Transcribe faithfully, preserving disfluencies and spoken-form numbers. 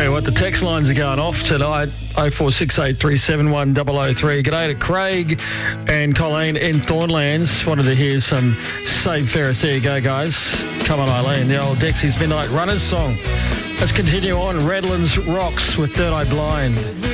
Tell you what, the text lines are going off tonight. oh four six eight three seven one zero zero three. G'day to Craig and Colleen in Thornlands. Wanted to hear some Save Ferris. There you go, guys. Come on, Eileen. The old Dexys Midnight Runners song. Let's continue on. Redlands Rocks with Third Eye Blind.